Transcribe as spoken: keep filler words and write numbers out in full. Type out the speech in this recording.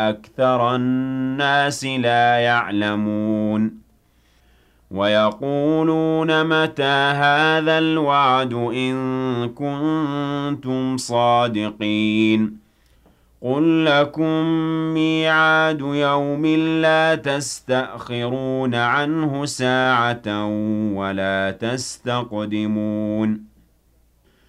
أكثر الناس لا يعلمون ويقولون متى هذا الوعد إن كنتم صادقين قل لكم ميعاد يوم لا تستأخرون عنه ساعة ولا تستقدمون